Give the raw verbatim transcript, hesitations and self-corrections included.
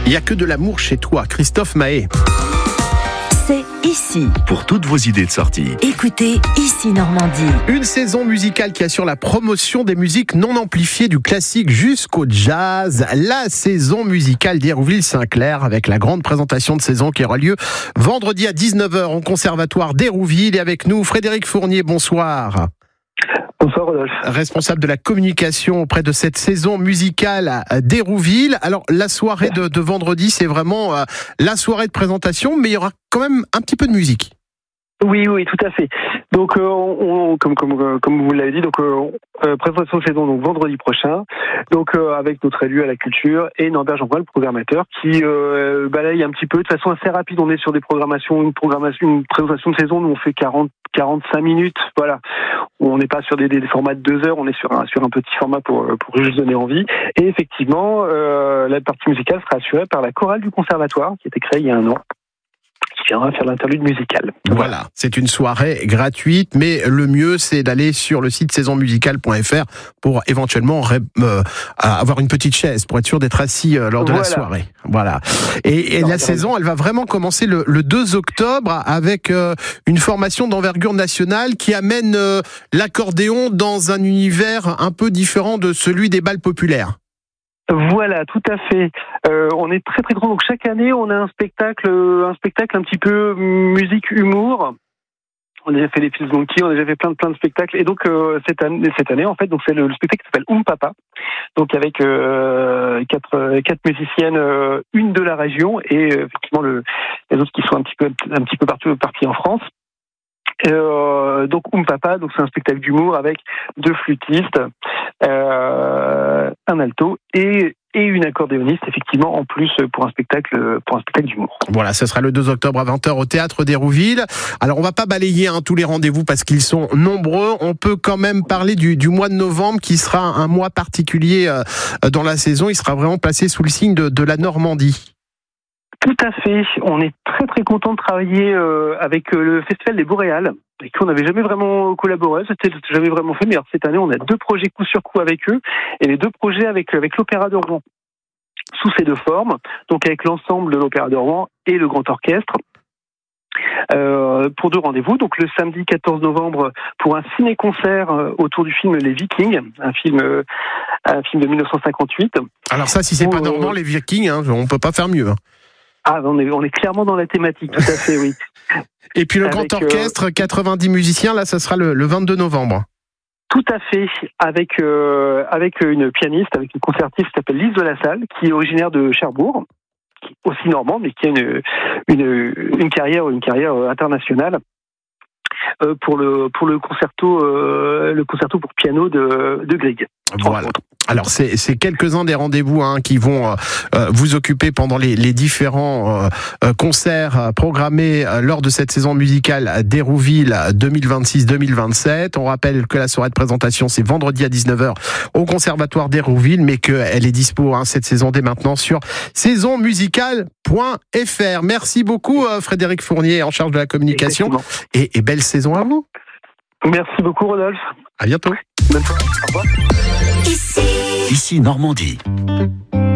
Il n'y a que de l'amour chez toi, Christophe Mahé. C'est ici. Pour toutes vos idées de sortie. Écoutez Ici Normandie. Une saison musicale qui assure la promotion des musiques non amplifiées du classique jusqu'au jazz. La saison musicale d'Hérouville-Saint-Clair avec la grande présentation de saison qui aura lieu vendredi à dix-neuf heures au Conservatoire d'Hérouville. Et avec nous, Frédéric Fournier, bonsoir. Bonsoir Rodolphe. Responsable de la communication auprès de cette saison musicale d'Hérouville. Alors la soirée de, de vendredi, c'est vraiment euh, la soirée de présentation, mais il y aura quand même un petit peu de musique. Oui, oui, tout à fait. Donc, euh, on, on, comme, comme, comme vous l'avez dit, donc euh, euh, présentation de saison donc vendredi prochain, donc euh, avec notre élu à la culture et Norbert Jean-Paul, le programmateur, qui euh, balaye un petit peu de façon assez rapide. On est sur des programmations, une programmation, une présentation de saison, nous on fait quarante, quarante-cinq minutes, voilà. On n'est pas sur des, des, des formats de deux heures, on est sur un sur un petit format pour pour juste donner envie. Et effectivement, euh, la partie musicale sera assurée par la chorale du conservatoire, qui a été créée il y a un an, qui viendra faire l'interlude musicale. Voilà. voilà, c'est une soirée gratuite, mais le mieux c'est d'aller sur le site saison musicale point f r pour éventuellement ré- euh, avoir une petite chaise pour être sûr d'être assis euh, lors de voilà. la soirée. Voilà. Et, et non, la saison, elle va vraiment commencer le, le deux octobre avec euh, une formation d'envergure nationale qui amène euh, l'accordéon dans un univers un peu différent de celui des bals populaires. Voilà, tout à fait. Euh, on est très très grand. Donc chaque année, on a un spectacle, un spectacle un petit peu musique humour. On a déjà fait les Fils Donkey, on a déjà fait plein de plein de spectacles. Et donc euh, cette année, cette année en fait, donc c'est le, le spectacle qui s'appelle Oum Papa. Donc avec euh, quatre quatre musiciennes, euh, une de la région et euh, effectivement le, les autres qui sont un petit peu un petit peu partout partis en France. Euh, donc Oum Papa, donc c'est un spectacle d'humour avec deux flûtistes, euh, un alto et et une accordéoniste effectivement en plus pour un spectacle pour un spectacle d'humour. Voilà, ce sera le deux octobre à vingt heures au théâtre d'Hérouville. Alors on va pas balayer hein, tous les rendez-vous parce qu'ils sont nombreux. On peut quand même parler du, du mois de novembre qui sera un mois particulier euh, dans la saison. Il sera vraiment placé sous le signe de, de la Normandie. Tout à fait. On est très très content de travailler euh, avec euh, le Festival des Boréales, avec qui on n'avait jamais vraiment collaboré, c'était jamais vraiment fait, mais alors, cette année on a deux projets coup sur coup avec eux, et les deux projets avec, avec l'Opéra de Rouen, sous ces deux formes, donc avec l'ensemble de l'Opéra de Rouen et le Grand Orchestre, euh, pour deux rendez-vous. Donc le samedi quatorze novembre pour un ciné-concert euh, autour du film Les Vikings, un film, euh, un film de dix-neuf cent cinquante-huit. Alors ça, si c'est pas normand, les Vikings, hein, on peut pas faire mieux. Hein. Ah, on est, on est clairement dans la thématique, tout à fait, oui. Et puis le avec, grand orchestre, euh, quatre-vingt-dix musiciens, là, ça sera le, le vingt-deux novembre. Tout à fait, avec euh, avec une pianiste, avec une concertiste qui s'appelle Lise de la Salle, qui est originaire de Cherbourg, qui est aussi normande, mais qui a une une, une carrière une carrière internationale. Euh, pour le pour le concerto euh, le concerto pour piano de de Grieg. Voilà. Alors c'est c'est quelques-uns des rendez-vous hein, qui vont euh, vous occuper pendant les les différents euh, concerts programmés euh, lors de cette saison musicale d'Hérouville deux mille vingt-six deux mille vingt-sept. On rappelle que la soirée de présentation c'est vendredi à dix-neuf heures au Conservatoire d'Hérouville, mais qu'elle est dispo hein, cette saison dès maintenant sur saison musicale point f r. Merci beaucoup euh, Frédéric Fournier en charge de la communication et, et belle saison à vous. Merci beaucoup Rodolphe. À bientôt. Bonne soirée. Au revoir. Ici. Ici Normandie.